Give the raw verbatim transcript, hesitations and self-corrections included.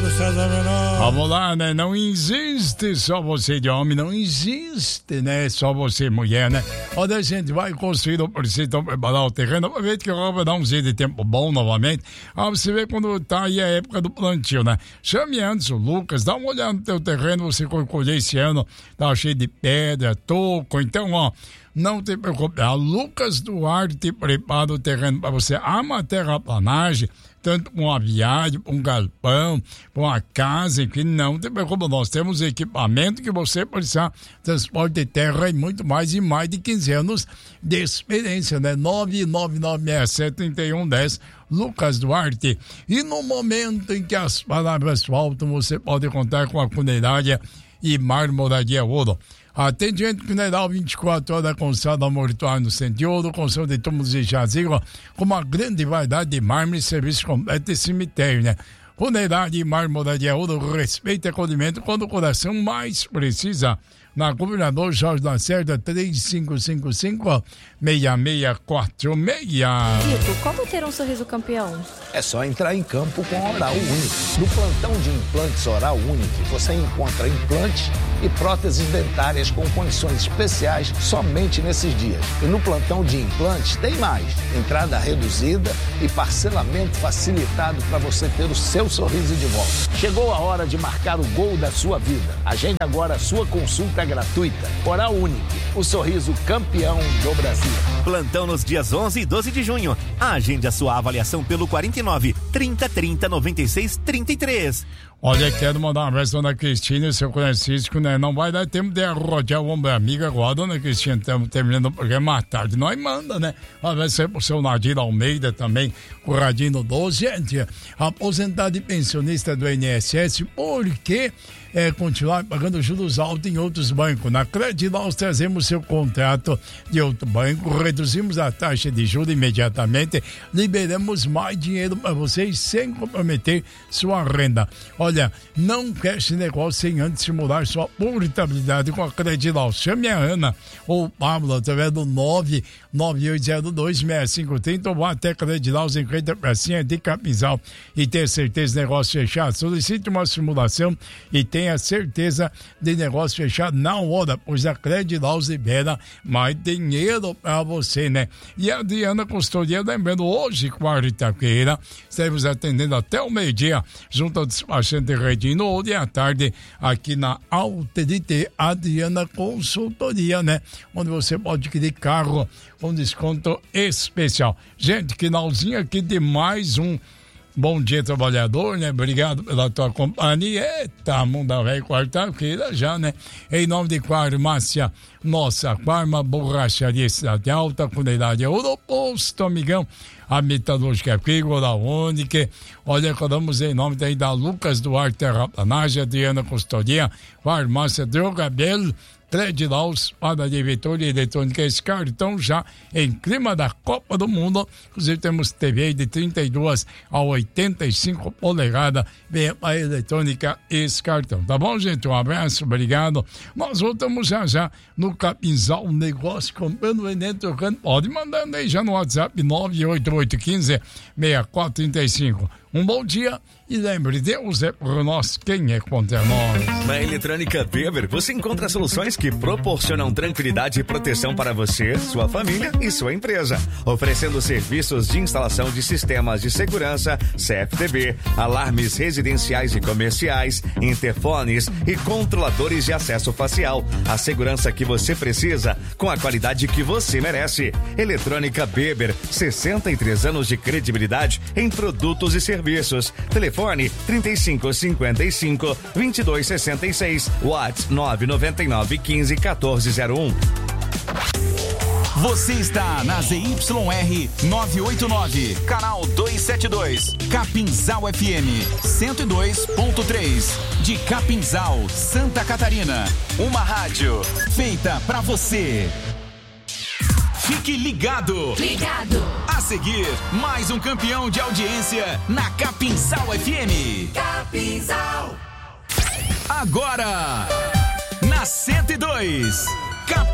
Obrigado, César Menor. Vamos lá, né? Não existe só você de homem, não existe, né? Só você mulher, né? Onde a gente vai construir o precisa preparar o terreno, aproveita que agora vai dar um dia de tempo bom novamente. Ah, você vê quando tá aí a época do plantio, né? Chame antes o Lucas, dá uma olhada no teu terreno, você vai colher esse ano, tá cheio de pedra, toco, então, ó, não te preocupe, a Lucas Duarte prepara o terreno para você. Ama a terraplanagem, tanto com uma viagem, com um galpão, com uma casa, que não te preocupe, nós temos equipamento que você precisa, transporte de terra e muito mais, e mais de quinze anos de experiência, né? nove nove nove seis sete, três um um zero, Lucas Duarte. E no momento em que as palavras faltam, você pode contar com a Funerária e Marmoraria Ouro. Atendimento funeral vinte e quatro horas com saldo mortuário no Centro de Ouro, com som de túmulos e jazigo, com uma grande variedade de mármore e serviço completo de cemitério, né? Funerária e Marmoraria Ouro, respeito e acolhimento quando o coração mais precisa. Na Governador Jorge Lacerda, três cinco cinco cinco, seis seis quatro seis. Vitor, como ter um sorriso campeão? É só entrar em campo com a Oral Unique. No plantão de implantes Oral Unique, você encontra implantes e próteses dentárias com condições especiais somente nesses dias. E no plantão de implantes tem mais. Entrada reduzida e parcelamento facilitado para você ter o seu sorriso de volta. Chegou a hora de marcar o gol da sua vida. Agende agora a sua consulta gratuita. Oral Unique, o sorriso campeão do Brasil. Plantão nos dias onze e doze de junho. Agende a sua avaliação pelo quarenta e nove, trinta, trinta, noventa e seis, trinta e três. Olha, quero mandar um abraço à dona Cristina e seu Francisco, né? Não vai dar tempo de arrojar o ombro amiga agora, dona Cristina, estamos terminando o programa à tarde. Nós manda, né? Um abraço aí pro seu Nadir Almeida também, com o Radinho doze. Gente, aposentado e pensionista do I N S S, por que é, continuar pagando juros altos em outros bancos? Na Crédito, nós trazemos seu contrato de outro banco, reduzimos a taxa de juros imediatamente, liberamos mais dinheiro para vocês sem comprometer sua renda. Olha, não quer esse negócio sem antes simular sua portabilidade com a Credilau. Chame a Ana ou o Pablo através do nove nove oito zero dois, seis cinco três zero ou vá até Credilau, cinquenta pracinha de Capinzal e ter certeza de negócio fechado. Solicite uma simulação e tenha certeza de negócio fechado na hora, pois a Credilau libera mais dinheiro para você, né? E a Adriana Consultoria, lembrando, hoje, quarta-feira, estaremos atendendo até o meio-dia, junto ao despachante Redino, hoje à tarde, aqui na Alta de T, Adriana Consultoria, né? Onde você pode adquirir carro com desconto especial. Gente, finalzinho aqui de mais um Bom Dia Trabalhador, né? Obrigado pela tua companhia. Eita, mundo velho, quarta-feira já, né? Em nome de Farmácia Nossa Farma, Borracharia Cidade Alta, Funerária Ouro Posto, amigão, a Metalúrgica Frigo, da Unique. Olha, falamos em nome daí da Lucas Duarte Terraplanagem, Adriana Custodia, Farmácia Drogabel, Credilau, Padaria Vitória, Eletrônica, esse cartão já em clima da Copa do Mundo. Inclusive temos T V de trinta e duas a oitenta e cinco polegadas, vem a eletrônica, esse cartão. Tá bom, gente? Um abraço, obrigado. Nós voltamos já já no Capinzal, um negócio comprando, vendendo, trocando. Pode mandando aí já no WhatsApp nove oito oito um cinco, seis quatro três cinco. Um bom dia e lembre, Deus é por nós, quem é contra nós? Na Eletrônica Weber você encontra soluções que proporcionam tranquilidade e proteção para você, sua família e sua empresa, oferecendo serviços de instalação de sistemas de segurança, C F T B, alarmes residenciais e comerciais, interfones e controladores de acesso facial. A segurança que você precisa com a qualidade que você merece. Eletrônica Weber, sessenta e três anos de credibilidade em produtos e serviços. Serviços. Telefone trinta e cinco, cinquenta e cinco, vinte e dois, sessenta e seis. WhatsApp nove nove nove, quinze, quatorze zero um. Você está na Z Y R novecentos e oitenta e nove, canal duzentos e setenta e dois, Capinzal F M cento e dois ponto três, de Capinzal, Santa Catarina. Uma rádio feita pra você. Fique ligado. Ligado. A seguir, mais um campeão de audiência na Capinzal F M. Capinzal. Agora, na cento e dois.